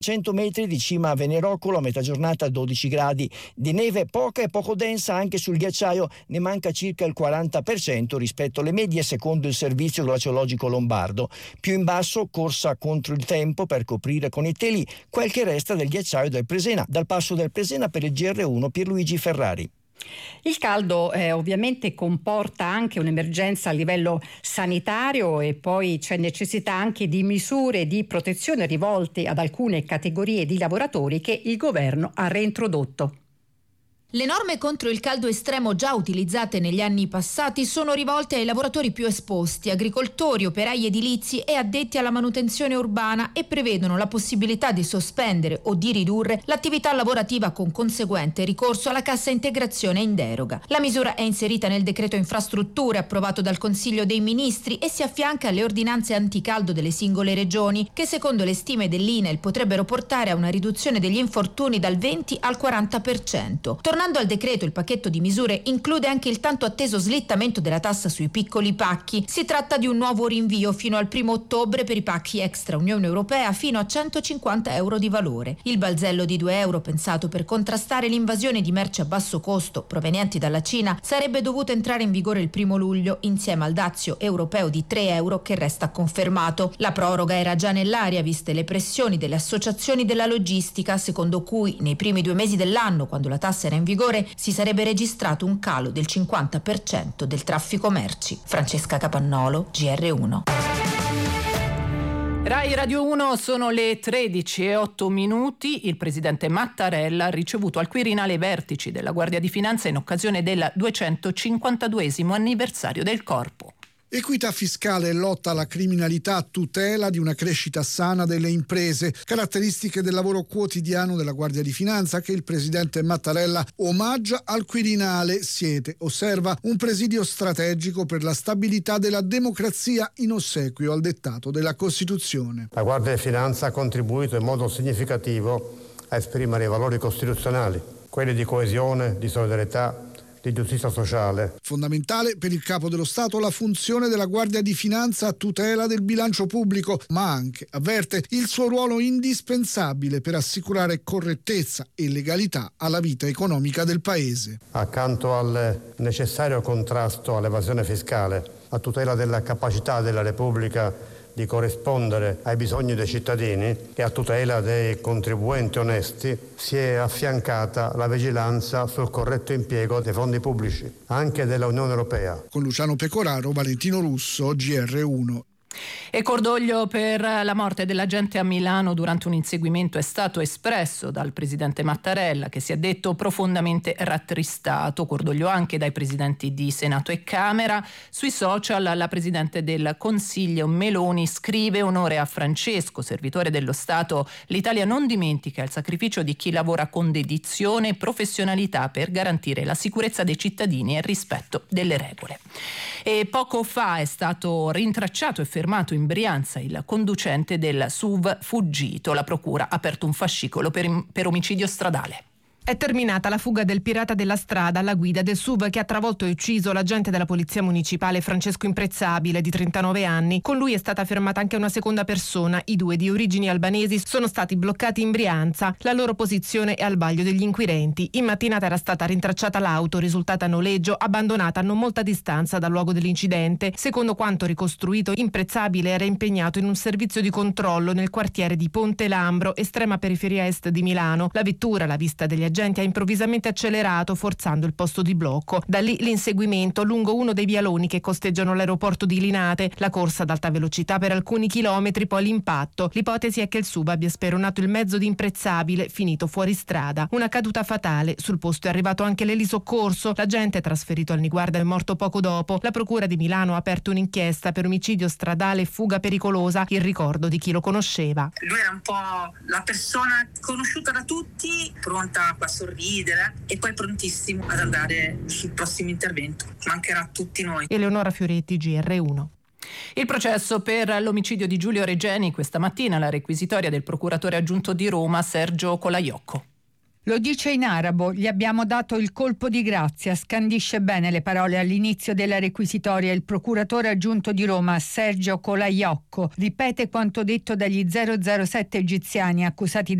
100 metri di cima a Venerocolo, a metà giornata 12 gradi di neve, poca e poco densa anche sul ghiacciaio, ne manca circa il 40% rispetto alle medie secondo il servizio glaciologico lombardo. Più in basso corsa contro il tempo per coprire con i teli quel che resta del ghiacciaio del Presena. Dal passo del Presena per il GR1 Pierluigi Ferrari. Il caldo ovviamente comporta anche un'emergenza a livello sanitario e poi c'è necessità anche di misure di protezione rivolte ad alcune categorie di lavoratori che il governo ha reintrodotto. Le norme contro il caldo estremo già utilizzate negli anni passati sono rivolte ai lavoratori più esposti, agricoltori, operai edilizi e addetti alla manutenzione urbana, e prevedono la possibilità di sospendere o di ridurre l'attività lavorativa con conseguente ricorso alla cassa integrazione in deroga. La misura è inserita nel decreto infrastrutture approvato dal Consiglio dei Ministri e si affianca alle ordinanze anticaldo delle singole regioni che secondo le stime dell'INEL potrebbero portare a una riduzione degli infortuni dal 20 al 40%. Tornando al decreto, il pacchetto di misure include anche il tanto atteso slittamento della tassa sui piccoli pacchi. Si tratta di un nuovo rinvio fino al 1 ottobre per i pacchi extra Unione Europea fino a 150 euro di valore. Il balzello di 2 euro pensato per contrastare l'invasione di merci a basso costo provenienti dalla Cina sarebbe dovuto entrare in vigore il 1 luglio insieme al dazio europeo di 3 euro che resta confermato. La proroga era già nell'aria viste le pressioni delle associazioni della logistica, secondo cui nei primi 2 mesi dell'anno, quando la tassa era in vigore, si sarebbe registrato un calo del 50% del traffico merci. Francesca Capannolo, GR1. Rai Radio 1, sono le 13:08. Il presidente Mattarella ha ricevuto al Quirinale i vertici della Guardia di Finanza in occasione del 252esimo anniversario del corpo. Equità fiscale e lotta alla criminalità a tutela di una crescita sana delle imprese, caratteristiche del lavoro quotidiano della Guardia di Finanza che il presidente Mattarella omaggia al Quirinale. Siete, osserva, un presidio strategico per la stabilità della democrazia in ossequio al dettato della Costituzione. La Guardia di Finanza ha contribuito in modo significativo a esprimere i valori costituzionali, quelli di coesione, di solidarietà, di giustizia sociale. Fondamentale per il Capo dello Stato la funzione della Guardia di Finanza a tutela del bilancio pubblico, ma anche, avverte, il suo ruolo indispensabile per assicurare correttezza e legalità alla vita economica del Paese. Accanto al necessario contrasto all'evasione fiscale, a tutela della capacità della Repubblica di corrispondere ai bisogni dei cittadini e a tutela dei contribuenti onesti, si è affiancata la vigilanza sul corretto impiego dei fondi pubblici, anche dell'Unione Europea. Con Luciano Pecoraro, Valentino Russo, GR1. E cordoglio per la morte dell'agente a Milano durante un inseguimento è stato espresso dal presidente Mattarella, che si è detto profondamente rattristato. Cordoglio anche dai presidenti di Senato e Camera. Sui social la presidente del Consiglio Meloni scrive: onore a Francesco, servitore dello Stato. L'Italia non dimentica il sacrificio di chi lavora con dedizione e professionalità per garantire la sicurezza dei cittadini e il rispetto delle regole. E poco fa è stato rintracciato e fermato in Brianza il conducente del SUV fuggito. La procura ha aperto un fascicolo per omicidio stradale. È terminata la fuga del pirata della strada alla guida del SUV che ha travolto e ucciso l'agente della polizia municipale Francesco Imprezzabile, di 39 anni. Con lui è stata fermata anche una seconda persona. I due, di origini albanesi, sono stati bloccati in Brianza. La loro posizione è al vaglio degli inquirenti. In mattinata era stata rintracciata l'auto, risultata a noleggio, abbandonata a non molta distanza dal luogo dell'incidente. Secondo quanto ricostruito, Imprezzabile era impegnato in un servizio di controllo nel quartiere di Ponte Lambro, estrema periferia est di Milano. La vettura, alla vista degli agenti, ha improvvisamente accelerato, forzando il posto di blocco. Da lì l'inseguimento lungo uno dei vialoni che costeggiano l'aeroporto di Linate, la corsa ad alta velocità per alcuni chilometri, poi l'impatto. L'ipotesi è che il SUV abbia speronato il mezzo di Imprezzabile, finito fuori strada. Una caduta fatale. Sul posto è arrivato anche l'elisoccorso. L'agente, trasferito al Niguarda, è morto poco dopo. La procura di Milano ha aperto un'inchiesta per omicidio stradale e fuga pericolosa. Il ricordo di chi lo conosceva. Lui era un po' la persona conosciuta da tutti, pronta a sorridere e poi prontissimo ad andare sul prossimo intervento. Mancherà a tutti noi. Eleonora Fioretti, GR1. Il processo per l'omicidio di Giulio Regeni questa mattina alla requisitoria del procuratore aggiunto di Roma Sergio Colaiocco. Lo dice in arabo, gli abbiamo dato il colpo di grazia, scandisce bene le parole all'inizio della requisitoria il procuratore aggiunto di Roma Sergio Colaiocco, ripete quanto detto dagli 007 egiziani accusati